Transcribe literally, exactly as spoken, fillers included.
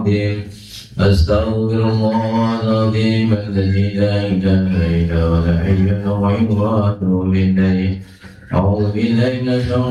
العظيم أستغفر الله العظيم الذي لا إله إلا هو الحي القيوم وأتوب إليه أعوذ بالله من الشيطان